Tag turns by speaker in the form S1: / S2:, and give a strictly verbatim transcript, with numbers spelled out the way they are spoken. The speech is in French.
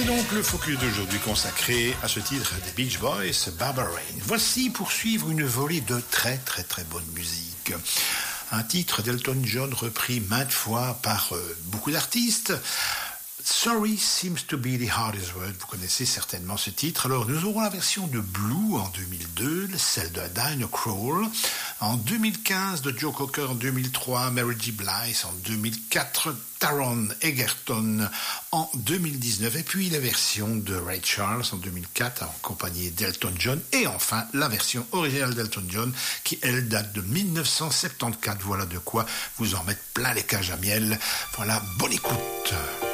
S1: C'est donc le focus d'aujourd'hui consacré à ce titre des Beach Boys, Barbara Rain. Voici pour suivre une volée de très très très bonne musique. Un titre d'Elton John repris maintes fois par euh, beaucoup d'artistes. Sorry seems to be the hardest word. Vous connaissez certainement ce titre. Alors, nous aurons la version de Blue en deux mille deux, celle de Diana Krall en deux mille quinze, de Joe Cocker en deux mille trois, Mary J. Blige en deux mille quatre, Taron Egerton en deux mille dix-neuf, et puis la version de Ray Charles en deux mille quatre, en compagnie d'Elton John, et enfin la version originale d'Elton John, qui elle date de dix-neuf cent soixante-quatorze. Voilà de quoi vous en mettre plein les cages à miel. Voilà, bonne écoute.